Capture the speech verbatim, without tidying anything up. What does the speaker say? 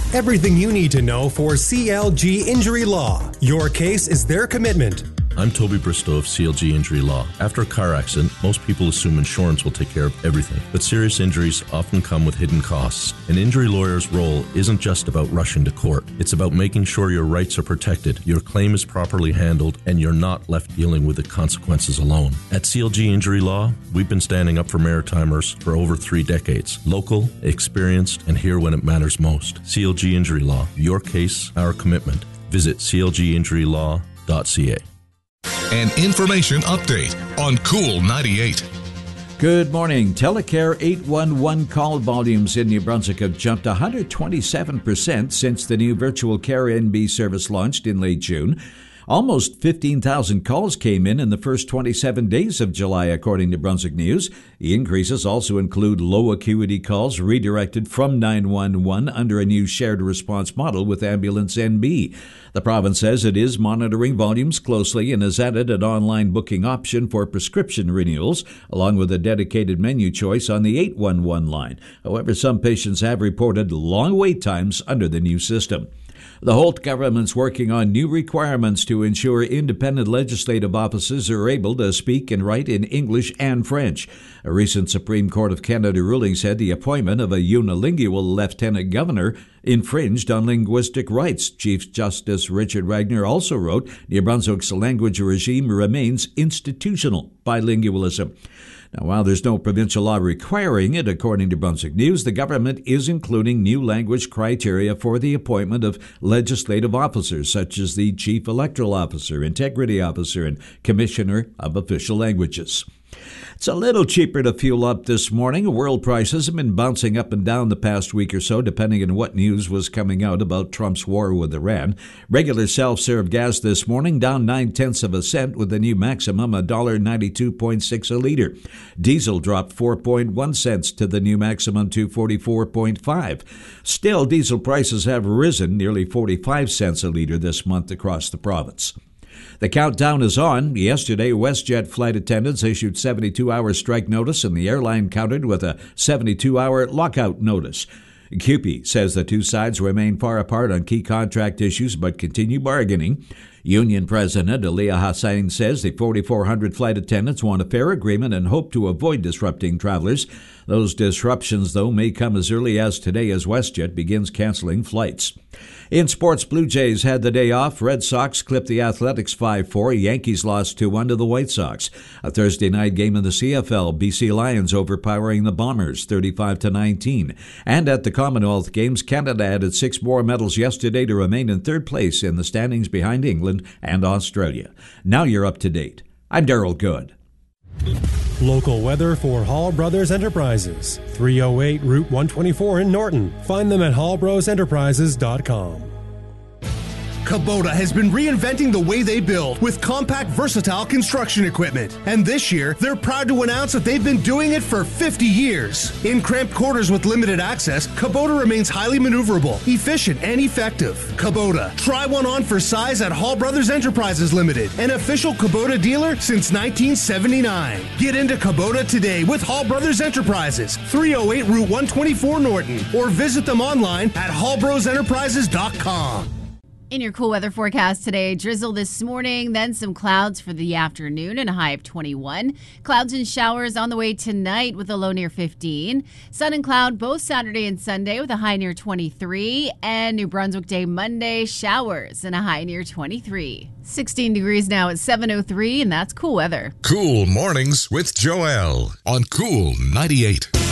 Everything you need to know for C L G Injury Law. Your case is their commitment. I'm Toby Bristow of C L G Injury Law. After a car accident, most people assume insurance will take care of everything, but serious injuries often come with hidden costs. An injury lawyer's role isn't just about rushing to court. It's about making sure your rights are protected, your claim is properly handled, and you're not left dealing with the consequences alone. At C L G Injury Law, we've been standing up for Maritimers for over three decades. Local, experienced, and here when it matters most. C L G Injury Law. Your case, our commitment. Visit c l g injury law dot c a. An information update on Cool ninety-eight. Good morning. Telecare eight one one call volumes in New Brunswick have jumped one hundred twenty-seven percent since the new virtual Care N B service launched in late June. Almost fifteen thousand calls came in in the first twenty-seven days of July, according to Brunswick News. The increases also include low acuity calls redirected from nine one one under a new shared response model with Ambulance N B. The province says it is monitoring volumes closely and has added an online booking option for prescription renewals, along with a dedicated menu choice on the eight one one line. However, some patients have reported long wait times under the new system. The Holt government's working on new requirements to ensure independent legislative offices are able to speak and write in English and French. A recent Supreme Court of Canada ruling said the appointment of a unilingual lieutenant governor infringed on linguistic rights. Chief Justice Richard Wagner also wrote, New Brunswick's language regime remains institutional bilingualism. Now, while there's no provincial law requiring it, according to Brunswick News, the government is including new language criteria for the appointment of legislative officers, such as the Chief Electoral Officer, Integrity Officer, and Commissioner of Official Languages. It's a little cheaper to fuel up this morning. World prices have been bouncing up and down the past week or so, depending on what news was coming out about Trump's war with Iran. Regular self-serve gas this morning down nine-tenths of a cent with the new maximum one dollar ninety-two point six a liter. Diesel dropped four point one cents to the new maximum two forty-four point five. Still, diesel prices have risen nearly forty-five cents a liter this month across the province. The countdown is on. Yesterday, WestJet flight attendants issued seventy-two hour strike notice, and the airline countered with a seventy-two hour lockout notice. C U P E says the two sides remain far apart on key contract issues but continue bargaining. Union President Aliyah Hassan says the forty-four hundred flight attendants want a fair agreement and hope to avoid disrupting travelers. Those disruptions, though, may come as early as today as WestJet begins canceling flights. In sports, Blue Jays had the day off. Red Sox clipped the Athletics five four. Yankees lost two one to the White Sox. A Thursday night game in the C F L, B C Lions overpowering the Bombers thirty-five to nineteen. And at the Commonwealth Games, Canada added six more medals yesterday to remain in third place in the standings behind England and Australia. Now you're up to date. I'm Darrell Good. Local weather for Hall Brothers Enterprises, three oh eight Route one twenty-four in Norton. Find them at hall bros enterprises dot com. Kubota has been reinventing the way they build with compact, versatile construction equipment. And this year, they're proud to announce that they've been doing it for fifty years. In cramped quarters with limited access, Kubota remains highly maneuverable, efficient, and effective. Kubota. Try one on for size at Hall Brothers Enterprises Limited, an official Kubota dealer since nineteen seventy-nine. Get into Kubota today with Hall Brothers Enterprises, three oh eight Route one twenty-four Norton, or visit them online at hall bros enterprises dot com. In your cool weather forecast today, drizzle this morning, then some clouds for the afternoon and a high of twenty-one. Clouds and showers on the way tonight with a low near fifteen. Sun and cloud both Saturday and Sunday with a high near twenty-three. And New Brunswick Day Monday, showers and a high near twenty-three. sixteen degrees now at seven oh three, and that's cool weather. Cool Mornings with Joelle on Cool ninety-eight.